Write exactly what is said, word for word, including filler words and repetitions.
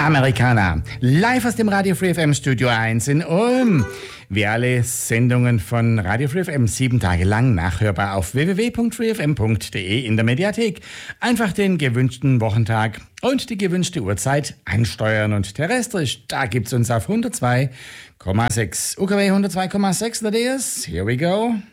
Americana, live aus dem Radio Free F M Studio eins in Ulm. Wie alle Sendungen von Radio Free F M sieben Tage lang nachhörbar auf w w w punkt free f m punkt d e in der Mediathek. Einfach den gewünschten Wochentag und die gewünschte Uhrzeit einsteuern und terrestrisch, da gibt's uns auf hundertzwei Komma sechs. U K W hundertzwei Komma sechs, that is, here we go.